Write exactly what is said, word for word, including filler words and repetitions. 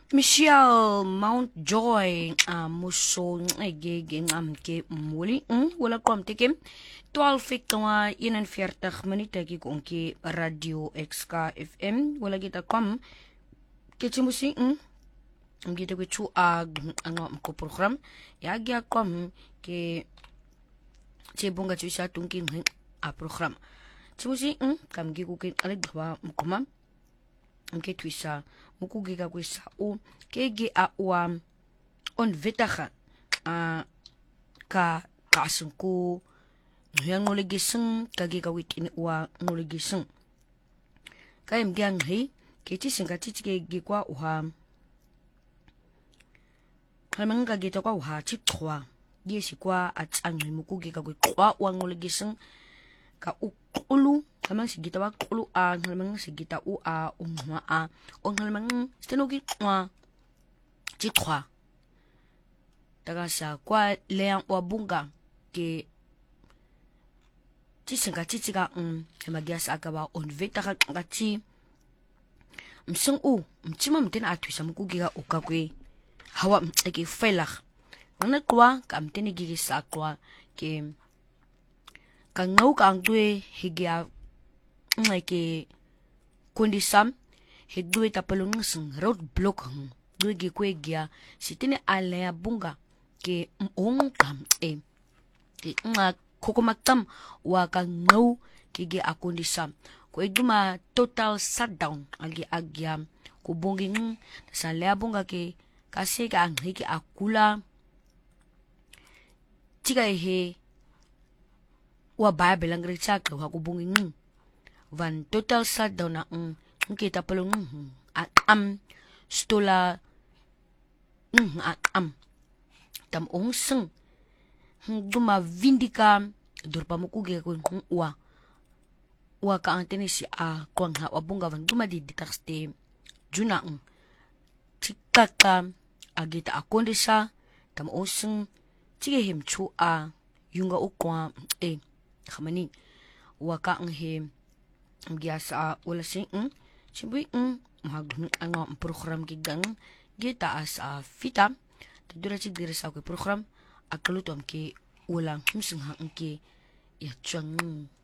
Michelle Mountjoy uh, muso ngege ngam ke muli mm, wala kwam teke twaalf fekwa eenenveertig minute ki konki radio X K F M wala kita kwam ke chimusi mm, ngite ke chu ag ano ko program ya gya kwam ke chebonga chusa tunkin a program chimusi mm, kam gi ku ke ale dwa mkoma nke twisa mukugiga kwisa u kege a wa onvetaga a ka kasunku yang ngoligising kage ka witin wa ngoligising kayem gyang hi keti singa titike ge kwa uha hamang ka geta kwa uha chitwa yesi kwa atsangi mukugiga kwa wa ngoligising ka ukulu hamang sigita wa kulu a hamang sigita u a umwa a on hamang stenogi wa chitwa daga sa kwa leang wa bunga ke tisinga titiga um hemagias akaba on vetaka ngati msung u mtima mtena atwisa mukugiga ukakwe hawa mteke felag ngana kwa ka mtene gigi sakwa ke ka ngau ka angdwe higia ngake kondisam hidwe tapalung sing road block hung dwe gi kwe gia sitine alea bunga ke ong kam e ke nga kokomaktam wa ka ngau ke gi akondisam ko iduma total shutdown agi agya ko bonging sa lea bunga ke kasi ka ang hiki akula tiga he wa bible ang rechaka wa kubungin van total shutdown na ang kita palong at am stola at am tam ong seng duma vindika durpa mukuge ko wa wa ka antene si a kwang ha wabunga van duma di ditaste juna ang tikaka agita akondisa tam ong seng tige him chu a yunga ukwa e kamani waka ang he giasa wala sing mm, sibui mm, mag ang program kigang gita as a fita tadura si diri sa ko program akalutom ki wala himsing hang ki ya chang